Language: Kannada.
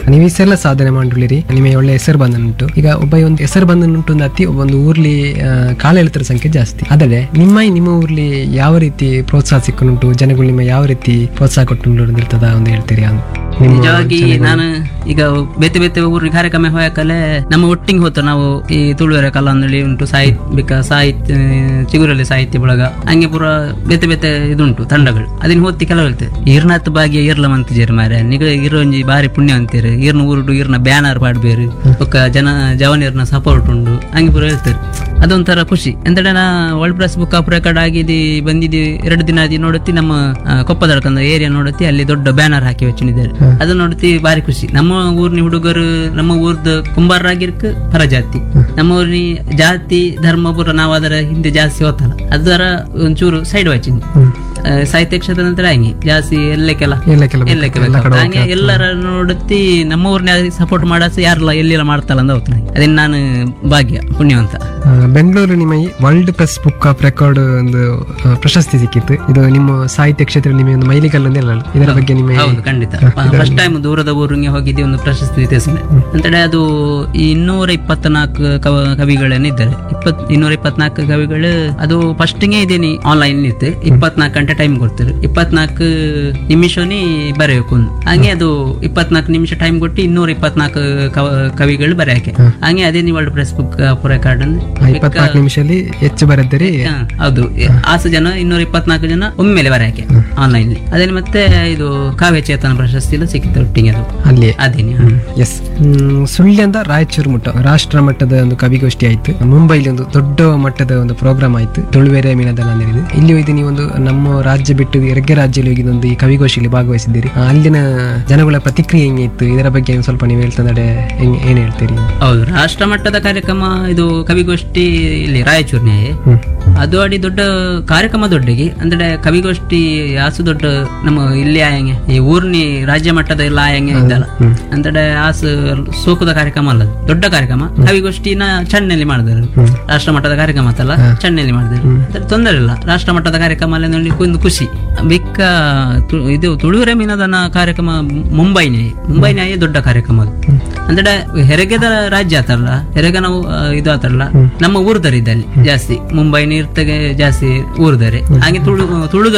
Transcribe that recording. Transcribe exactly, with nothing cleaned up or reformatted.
ನೀವು ಇಷ್ಟೆಲ್ಲ ಸಾಧನೆ ಮಾಡಿರಿ, ನಿಮಗೆ ಒಳ್ಳೆ ಹೆಸರು ಬಂದನುಂಟು. ಈಗ ಒಬ್ಬ ಒಂದು ಹೆಸರು ಬಂದನುಂಟು ಒಂದು ಅತಿ ಒಂದು ಊರ್ಲಿ ಕಾಲ ಎಳ್ತರ ಸಂಖ್ಯೆ ಜಾಸ್ತಿ. ಆದರೆ ನಿಮ್ಮ ನಿಮ್ಮ ಊರ್ಲಿ ಯಾವ ರೀತಿ ಪ್ರೋತ್ಸಾಹ ಸಿಕ್ಕುಂಟು, ಜನಗಳು ನಿಮ್ಮ ಯಾವ ರೀತಿ ಪ್ರೋತ್ಸಾಹ ಕೊಟ್ಟುಂಟು ಅಂತ ಇರ್ತದ ಒಂದು ಹೇಳ್ತೀರಿ? ನಿಜವಾಗಿ ನಾನು ಈಗ ಬೇತೆ ಬೇತೆ ಊರಿನ ಕಾರ್ಯಕ್ರಮ ಹೋಗಕಲೆ ನಮ್ಮ ಒಟ್ಟಿಗೆ ಹೋತ ನಾವು ಈ ತುಳುವೆರೆ ಕಲಾಂದಳಿ ಉಂಟು, ಸಾಹಿತ್ಯಿಕ ಸಾಹಿತ್ಯ ಚಿಗುರಲ್ಲಿ ಸಾಹಿತ್ಯ ಬಳಗ ಹಂಗೆ ಪೂರ ಬೇತೆ ಬೇತೆ ಇದುಂಟು ತಂಡಗಳು. ಅದನ್ನ ಹೋತಿ ಕೆಲವು ಹೇಳ್ತೇವೆ ಈರ್ನಾತ್ ಭಾಗ್ಯ ಈರ್ಲ ಮಂತಿಜೇರಿ ಮಾರ ನಿಗ ಇರೋಂಜಿ ಬಾರಿ ಪುಣ್ಯ ಅಂತೀರಿ, ಈರ್ನ ಊರುಡು ಈರ್ನ ಬ್ಯಾನರ್ ಪಾಡ್ಬೇರು ಒಕ್ಕ ಜನ ಜವನಿಯರ್ನ ಸಪೋರ್ಟ್ ಉಂಡು ಹಂಗೆ ಪೂರ ಹೇಳ್ತಾರೆ. ಅದೊಂಥರ ಖುಷಿ. ಎಂತಡೆ ನಾ world press book of record ಆಗಿದ್ದು ಬಂದಿದ್ದು ಎರಡು ದಿನ ಆದಿ ನೋಡುತ್ತಿ ನಮ್ಮ ಕೊಪ್ಪದಡ್ಕಂದ ಏರಿಯಾ ನೋಡುತ್ತಿ ಅಲ್ಲಿ ದೊಡ್ಡ ಬ್ಯಾನರ್ ಹಾಕಿ ವೆಚ್ಚಿದ್ದಾರೆ. ಅದು ನೋಡುತ್ತಿ ಬಾರಿ ಖುಷಿ. ನಮ್ಮ ಊರಿನ ಹುಡುಗರು ನಮ್ಮ ಊರ್ದ ಕುಂಬಾರರಾಗಿರ್ಕ ಪರಜಾತಿ, ನಮ್ಮ ಊರಿನ ಜಾತಿ ಧರ್ಮ ಪುರ ನಾವು ಅದರ ಹಿಂದೆ ಜಾಸ್ತಿ ಹೋತಲ್ಲ, ಅದರ ಒಂಚೂರು ಸೈಡ್ ವಾಚಿಂಗ್ ಸಾಹಿತ್ಯ ಕ್ಷೇತ್ರ ನಂತರ ಹಂಗೆ ಜಾಸ್ತಿ ಎಲ್ಲಕ್ಕೆಲ್ಲ ಎಲ್ಲಕ್ಕೆಲ್ಲ ಹಂಗೆ ಎಲ್ಲರ ನೋಡುತ್ತಿ ನಮ್ಮ ಊರ್ನ ಸಪೋರ್ಟ್ ಮಾಡಸ ಯಾರಲ್ಲ ಎಲ್ಲಿಲ್ಲ ಮಾಡ್ತಲ್ಲ ಅಂತ ಹೋಗ್ತಾನೆ. ಅದೇನು ನಾನು ಭಾಗ್ಯ ಪುಣ್ಯವಂತ. ಬೆಂಗಳೂರು ನಿಮ್ಮ world press book of record ಒಂದು ಪ್ರಶಸ್ತಿ ಸಿಕ್ಕಿತ್ತು. ಇದು ನಿಮ್ಮ ಸಾಹಿತ್ಯ ಕ್ಷೇತ್ರ ನಿಮಗೆ ಒಂದು ಮೈಲಿಗಲ್ಲು ಅಂತ ಹೇಳಲ್ಲ, ಇದರ ಬಗ್ಗೆ ನಿಮ್ಮ? ಹೌದು, ಖಂಡಿತ. ಫಸ್ಟ್ ಟೈಮ್ ದೂರದ ಊರಿಗೆ ಹೋಗಿದ್ದೆ, ಒಂದು ಪ್ರಶಸ್ತಿ ತೆಸನೆ ಅಂತೇಳಿ. ಅದು ಇನ್ನೂರ ಇಪ್ಪತ್ನಾಲ್ಕು ಕವಿಗಳೇನಿದ್ದಾರೆ, ಇಪ್ಪತ್ ಇನ್ನೂರ ಇಪ್ಪತ್ನಾಲ್ಕು ಕವಿಗಳು. ಅದು ಫಸ್ಟ್ಗೆ ಇದೇನಿ ಆನ್ಲೈನ್ ಇತ್ತು, ಇಪ್ಪತ್ನಾಲ್ಕು ಗಂಟೆ ಟೈಮ್ ಕೊಡ್ತಾರೆ, ಇಪ್ಪತ್ನಾಲ್ಕು ನಿಮಿಷನೇ ಬರೆಯಬೇಕು. ಹಂಗೆ ಅದು ಇಪ್ಪತ್ನಾಲ್ಕು ನಿಮಿಷ ಟೈಮ್ ಕೊಟ್ಟು ಇನ್ನೂರ ಇಪ್ಪತ್ನಾಲ್ಕು ಕವಿಗಳು ಬರೆಯಕ್ಕೆ. ಹಂಗೆ ಅದೇ world press book of record ಇಪ್ಪತ್ನಾಲ್ಕು ನಿಮಿಷದಲ್ಲಿ ಹೆಚ್ಚು ಬರೆದರೆ. ಹೌದು, ಆಸು ಜನ ಇನ್ನೂರ ಇಪ್ಪತ್ನಾಲ್ಕು ಜನ ಒಮ್ಮೆಲೆ ಬರೆಯಕ್ಕೆ ಆನ್ಲೈನ್. ಅದೇ ಮತ್ತೆ ಇದು ಕಾವ್ಯ ಚೇತನ ಪ್ರಶಸ್ತಿ ಎಲ್ಲ ಸಿಕ್ಕಿತ್ತು ಒಟ್ಟಿಗೆ. ಅದು ಅಲ್ಲಿ ಅದೇನೆ. ಎಸ್, ಸುಳ್ಯದಿಂದ ರಾಯಚೂರು ಮಟ್ಟ ರಾಷ್ಟ್ರ ಮಟ್ಟದ ಒಂದು ಕವಿಗೋಷ್ಠಿ ಆಯ್ತು. ಮುಂಬೈಲಿ ಒಂದು ದೊಡ್ಡ ಮಟ್ಟದ ಒಂದು ಪ್ರೋಗ್ರಾಮ್ ಆಯ್ತು, ತುಳುವೆರೆ ಮೀನದಲ್ಲ ಅಂದಿದೆ. ಇಲ್ಲಿ ಹೋಗಿ ನೀವು ಒಂದು ನಮ್ಮ ರಾಜ್ಯ ಬಿಟ್ಟು ಎರಗ್ಗೆ ರಾಜ್ಯದಲ್ಲಿ ಹೋಗಿ ಒಂದು ಈ ಕವಿಗೋಷ್ಠಿಯಲ್ಲಿ ಭಾಗವಹಿಸಿದ್ದೀರಿ. ಅಲ್ಲಿನ ಜನಗಳ ಪ್ರತಿಕ್ರಿಯೆ ಹೆಂಗಿತ್ತು, ಇದರ ಬಗ್ಗೆ ಸ್ವಲ್ಪ ನೀವು ಹೇಳ್ತಂದ್ರೆ ಏನ್ ಹೇಳ್ತೀರಿ? ಹೌದು, ರಾಷ್ಟ್ರ ಮಟ್ಟದ ಕಾರ್ಯಕ್ರಮ ಇದು ಕವಿಗೋಷ್ಠಿ ಇಲ್ಲಿ ರಾಯಚೂರಿನ. ಅದು ಅಡಿ ದೊಡ್ಡ ಕಾರ್ಯಕ್ರಮ ದೊಡ್ಡಗಿ ಅಂದ್ರೆ ಕವಿಗೋಷ್ಠಿ ಆಸು ದೊಡ್ಡ ನಮ್ಮ ಇಲ್ಲಿ ಆಯಂಗೆ ಈ ಊರ್ನಿ ರಾಜ್ಯ ಮಟ್ಟದ ಎಲ್ಲ ಆಯಂಗೆ ಇದ್ದಲ್ಲ ಅಂದ್ರೆ ಆಸು ಸೋಕುದ ಕಾರ್ಯಕ್ರಮ ಅಲ್ಲ, ದೊಡ್ಡ ಕಾರ್ಯಕ್ರಮ. ಕವಿಗೋಷ್ಠಿನ ಚಣ್ಣಲ್ಲಿ ಮಾಡಿದ್ರು, ರಾಷ್ಟ್ರ ಮಟ್ಟದ ಕಾರ್ಯಕ್ರಮ ಅಂತಲ್ಲ, ಚಣ್ಣಲ್ಲಿ ಮಾಡಿದ್ರು. ತೊಂದರೆ ಇಲ್ಲ, ರಾಷ್ಟ್ರ ಮಟ್ಟದ ಕಾರ್ಯಕ್ರಮ ಅಲ್ಲಿ ನೋಡ್ಲಿಕ್ಕೆ ಒಂದು ಖುಷಿ. ಬಿಕ್ಕ ಇದು ತುಳುವೆರೆ ಮೀನದನ ಕಾರ್ಯಕ್ರಮ ಮುಂಬೈನೇ ಮುಂಬೈನೇ ದೊಡ್ಡ ಕಾರ್ಯಕ್ರಮ. ಅದು ಅಂದ್ರೆ ಹೆರಗೆದ ರಾಜ್ಯ ಆತಲ್ಲ, ಹೆರಗ ನಾವು ಇದು ಆತಲ್ಲ, ನಮ್ಮ ಊರ್ದರಿದ್ದಲ್ಲಿ ಜಾಸ್ತಿ ಮುಂಬೈ ನೀರ್ತಗೆ ಜಾಸ್ತಿ ಊರ್ದರೆ. ಹಾಗೆ ತುಳು ತುಳು